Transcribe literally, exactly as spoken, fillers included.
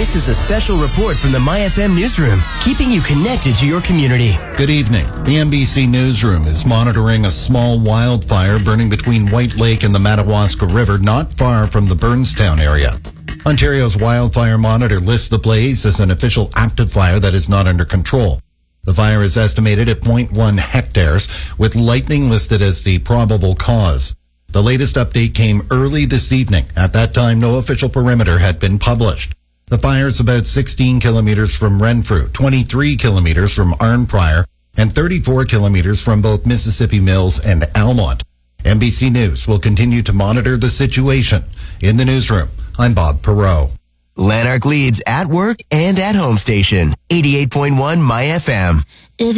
This is a special report from the My F M newsroom, keeping you connected to your community. Good evening. The N B C newsroom is monitoring a small wildfire burning between White Lake and the Madawaska River, not far from the Burnstown area. Ontario's wildfire monitor lists the blaze as an official active fire that is not under control. The fire is estimated at zero point one hectares, with lightning listed as the probable cause. The latest update came early this evening. At that time, no official perimeter had been published. The fire is about sixteen kilometers from Renfrew, twenty-three kilometers from Arnprior, and thirty-four kilometers from both Mississippi Mills and Almont. N B C News will continue to monitor the situation. In the newsroom, I'm Bob Perot. Lanark leads at work and at home station. eighty-eight point one My F M.